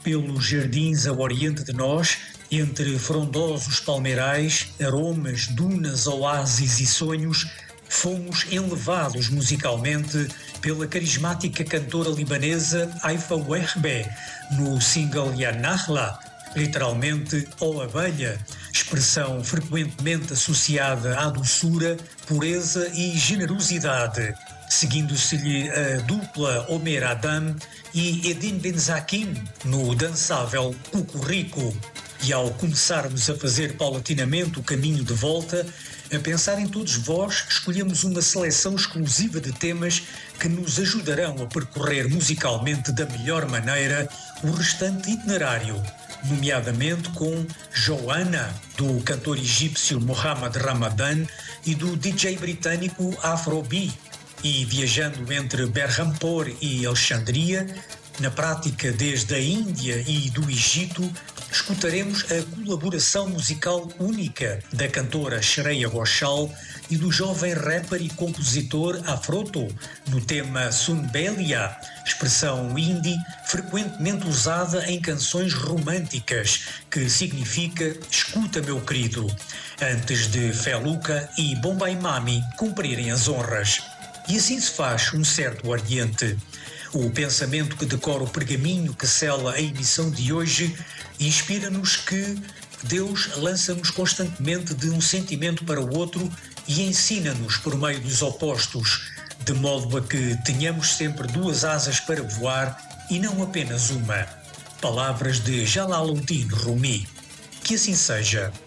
pelos jardins ao oriente de nós, entre frondosos palmeirais, aromas, dunas, oásis e sonhos, fomos enlevados musicalmente pela carismática cantora libanesa Haifa Wehbe, no single Ya Nahla, literalmente "ó abelha", expressão frequentemente associada à doçura, pureza e generosidade, seguindo-se-lhe a dupla Omer Adam e Edin Benzakim no dançável Cucurrico. E ao começarmos a fazer paulatinamente o caminho de volta, a pensar em todos vós, escolhemos uma seleção exclusiva de temas que nos ajudarão a percorrer musicalmente da melhor maneira o restante itinerário, nomeadamente com Joanna, do cantor egípcio Mohamed Ramadan e do DJ britânico Afrobi, e viajando entre Berhampur e Alexandria, na prática desde a Índia e do Egito, escutaremos a colaboração musical única da cantora Shreya Ghoshal e do jovem rapper e compositor Afroto no tema Sunbelia, expressão indie frequentemente usada em canções românticas, que significa "escuta, meu querido", antes de Feluca e Bombay Mami cumprirem as honras. E assim se faz um certo Oriente. O pensamento que decora o pergaminho que sela a emissão de hoje inspira-nos que Deus lança-nos constantemente de um sentimento para o outro e ensina-nos por meio dos opostos, de modo a que tenhamos sempre duas asas para voar e não apenas uma. Palavras de Jalaluddin Rumi. Que assim seja.